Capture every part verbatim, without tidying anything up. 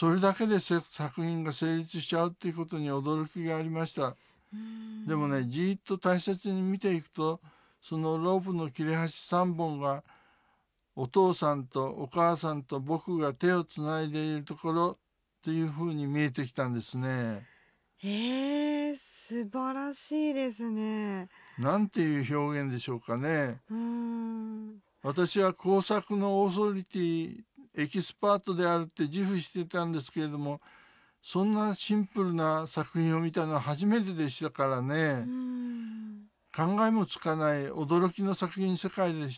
それだけでせ作品が成立しちゃうっていうことに驚きがありました。 うんでもね、じーっと大切に見ていくと、そのロープの切れ端さんぼんがお父さんとお母さんと僕が手をつないでいるところっていうふうに見えてきたんですね。 えー、素晴らしいですね。 なんていう表現でしょうかね。 うーん私は工作のオーソリティエキスパートであるって自負してたんですけれども、そんなシンプルな作品を見たのは初めてでしたからね。 うーん考えもつかない驚きの作品世界でした。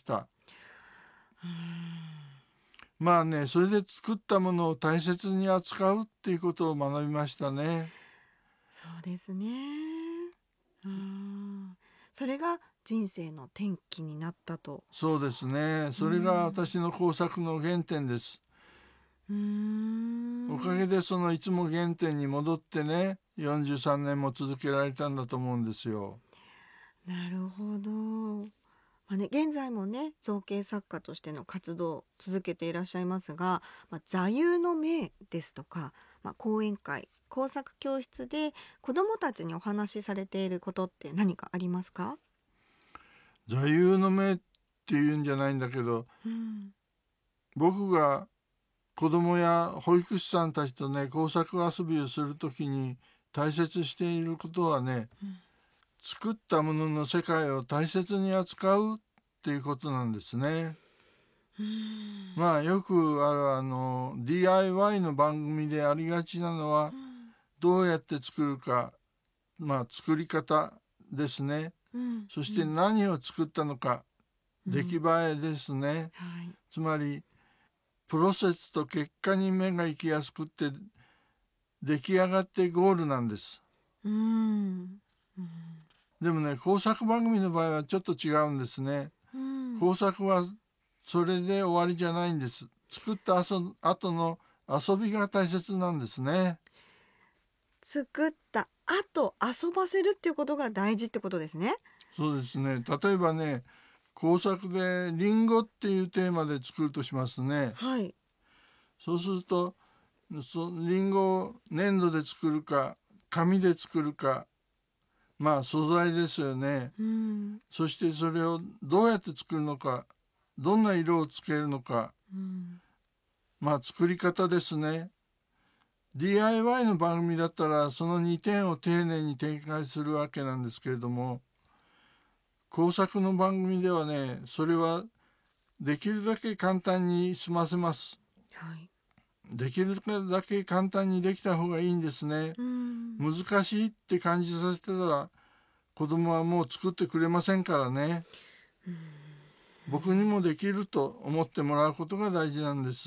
まあね、それで作ったものを大切に扱うっていうことを学びましたね。 そうですね。うーんそれが人生の転機になったと。 そうですね。それが私の工作の原点です。 うーんおかげでそのいつも原点に戻ってね、よんじゅうさんねんも続けられたんだと思うんですよ。 なるほど。まあね、現在もね造形作家としての活動を続けていらっしゃいますが、まあ、座右の銘ですとか、まあ、講演会工作教室で子どもたちにお話しされていることって何かありますか？ 座右の銘っていうんじゃないんだけど、 うん僕が子供や保育士さんたちとね、工作遊びをするときに大切にしていることはね、 うん作ったものの世界を大切に扱うっていうことなんですね。 うんまあよくあるあの ディーアイワイ の番組でありがちなのは、どうやって作るか、まあ作り方ですね。 うんそして何を作ったのか、出来栄えですね。 はいつまりプロセスと結果に目が行きやすくって出来上がってゴールなんです。 うんでもね、工作番組の場合はちょっと違うんですね。 うん工作はそれで終わりじゃないんです。作った後の遊びが大切なんですね。 作った後遊ばせるっていうことが大事ってことですね。 そうですね。例えばね、工作でリンゴっていうテーマで作るとしますね。 はいそうすると、そリンゴを粘土で作るか、紙で作るか、まあ素材ですよね。 うんそしてそれをどうやって作るのか、どんな色をつけるのか、 うんまあ作り方ですね。ディーアイワイ の番組だったらそのにてんを丁寧に展開するわけなんですけれども、工作の番組ではね、それはできるだけ簡単に済ませます。 はいできるだけ簡単にできた方がいいんですね。 うん難しいって感じさせてたら子供はもう作ってくれませんからね。僕にもできると思ってもらうことが大事なんです。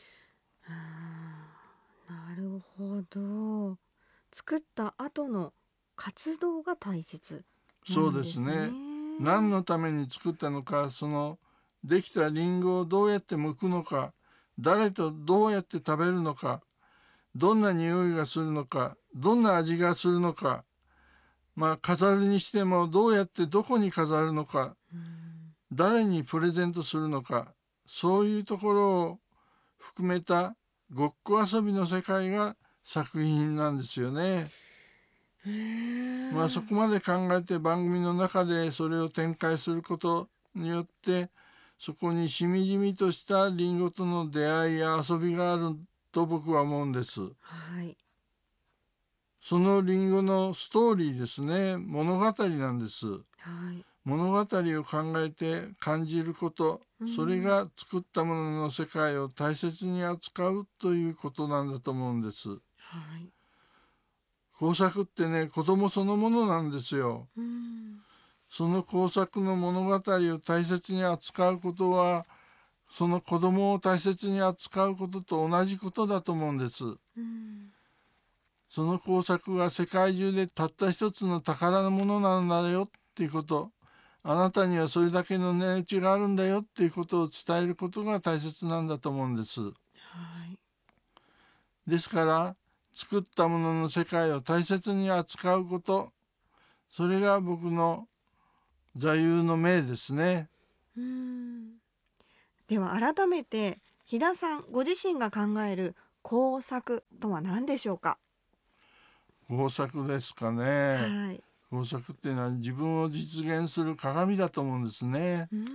なるほど。作った後の活動が大切そうなんですね。 ですね。何のために作ったのか、そのできたリンゴをどうやって剥くのか、誰とどうやって食べるのか、どんな匂いがするのか、どんな味がするのか、まあ飾るにしてもどうやってどこに飾るのか、誰にプレゼントするのか、そういうところを含めたごっこ遊びの世界が作品なんですよね。まあそこまで考えて番組の中でそれを展開することによって、そこにしみじみとしたリンゴとの出会いや遊びがあると僕は思うんです。 はい。 そのリンゴのストーリーですね、物語なんです。 はい。 物語を考えて感じること、それが作ったものの世界を大切に扱うということなんだと思うんです。 はい。 工作ってね、子供そのものなんですよ。 うんその工作の物語を大切に扱うことは、その子供を大切に扱うことと同じことだと思うんです。 うんその工作が世界中でたった一つの宝のものなんだよっていうこと、あなたにはそれだけの値打ちがあるんだよっていうことを伝えることが大切なんだと思うんです。 はい。 ですから作ったものの世界を大切に扱うこと、それが僕の座右の銘ですね。 うんでは改めて飛田さんご自身が考える工作とは何でしょうか？ 工作ですかね。 はい。 工作っていうのは自分を実現する鏡だと思うんですね。 うん。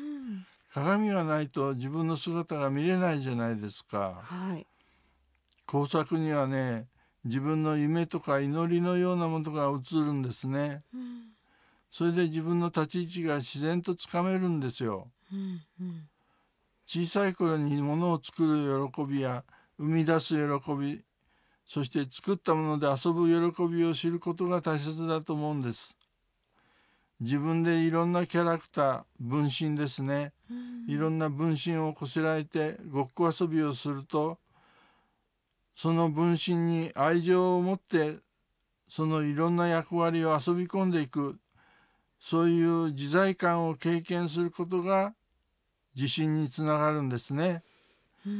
鏡がないと自分の姿が見れないじゃないですか。 はい。 工作にはね、自分の夢とか祈りのようなものが映るんですね。 うん。 それで自分の立ち位置が自然とつかめるんですよ。 うんうん。 小さい頃に物を作る喜びや生み出す喜び、そして作ったもので遊ぶ喜びを知ることが大切だと思うんです。自分でいろんなキャラクター、分身ですね。 うん。 いろんな分身をこしらえてごっこ遊びをすると、その分身に愛情を持ってそのいろんな役割を遊び込んでいく、そういう自在感を経験することが自信につながるんですね。 うん。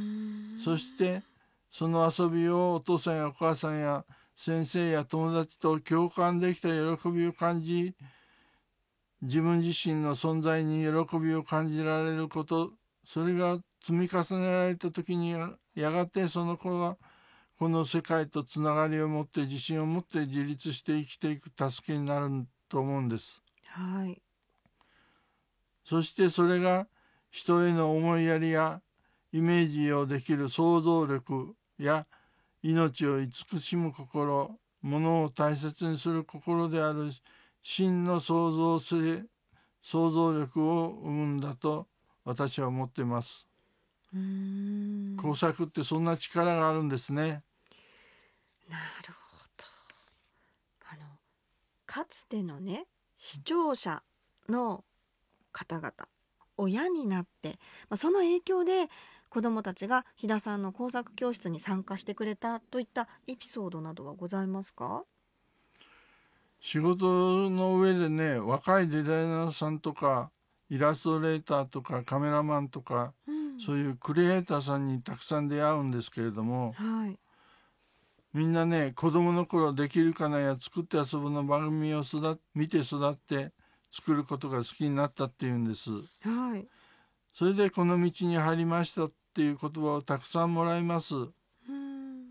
そしてその遊びをお父さんやお母さんや先生や友達と共感できた喜びを感じ、自分自身の存在に喜びを感じられること、それが積み重ねられた時にやがてその子はこの世界とつながりを持って自信を持って自立して生きていく助けになると思うんです。 はい。 そしてそれが人への思いやりやイメージをできる想像力や命を慈しむ心、物を大切にする心である真の創造性、想像力を生むんだと私は思っています。 うーん。 工作ってそんな力があるんですね。 なるほど。あのかつてのね、視聴者の方々、親になって、まあ、その影響で子どもたちが飛田さんの工作教室に参加してくれたといったエピソードなどはございますか？ 仕事の上でね、若いデザイナーさんとかイラストレーターとかカメラマンとか、 うん。 そういうクリエイターさんにたくさん出会うんですけれども、 はい。 みんなね、子供の頃できるかなや作って遊ぶの番組を育見て育って作ることが好きになったっていうんです。 はい。 それでこの道に入りましたっていう言葉をたくさんもらいます。 うん。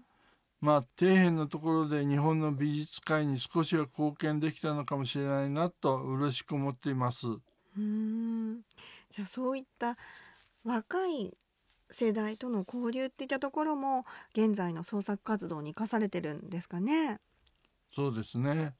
まあ底辺のところで日本の美術界に少しは貢献できたのかもしれないなと嬉しく思っています。 うーん。じゃあそういった若い世代との交流っていったところも現在の創作活動に生かされてるんですかね。 そうですね。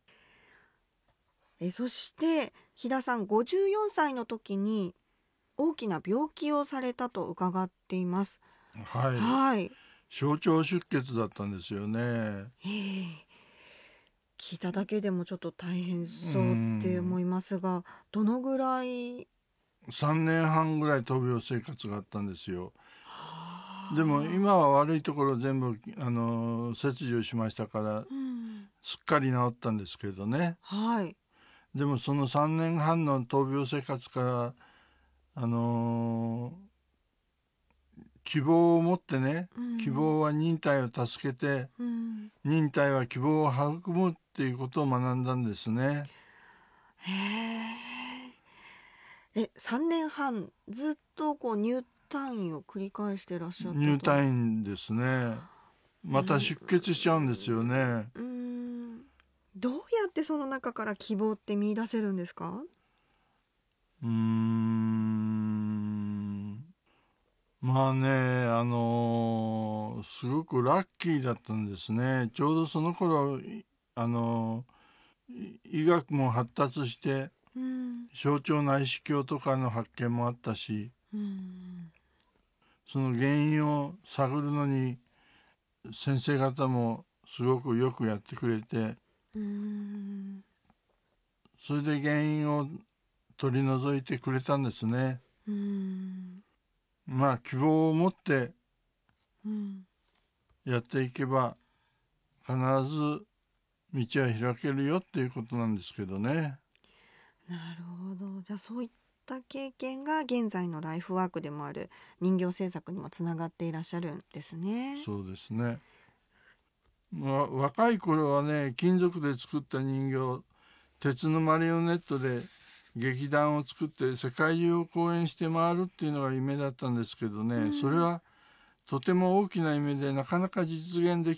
えそして飛田さんごじゅうよんさいの時に大きな病気をされたと伺っています。 はい。 はい。 小腸出血だったんですよね。 ええ、聞いただけでもちょっと大変うそうって思ん。 いますが、どのぐらい？ さんねんはんぐらい闘病生活があったんですよ。でもはあ。 今は悪いところ全部あの切除しましたからうん。 すっかり治ったんですけどね。 はい。 でもそのさんねんはんの闘病生活からあのー希望を持ってね、 うん。 希望は忍耐を助けて、 うん。 忍耐は希望を育むっていうことを学んだんですね。 へえ。え、さんねんはんずっとこう入退院を繰り返してらっしゃった入と。 退院ですね。またうん。 出血しちゃうんですよね。 うーん。どうやってその中から希望って見出せるんですか？ うーん。まあね、あのーすごくラッキーだったんですね。ちょうどその頃、いあのーい医学も発達して、 うん。 小腸内視鏡とかの発見もあったし、 うん。 その原因を探るのに先生方もすごくよくやってくれて、 うーん。 それで原因を取り除いてくれたんですね。 うーん。 まあ希望を持ってうん。 やっていけば必ず道は開けるよっていうことなんですけどね。 なるほど。じゃあそういった経験が現在のライフワークでもある人形制作にもつながっていらっしゃるんですね。 そうですね。まあ、若い頃はね、金属で作った人形、鉄のマリオネットで劇団を作って世界中を公演して回るっていうのが夢だったんですけどね、 うん。 それはとても大きな夢でなかなか実現で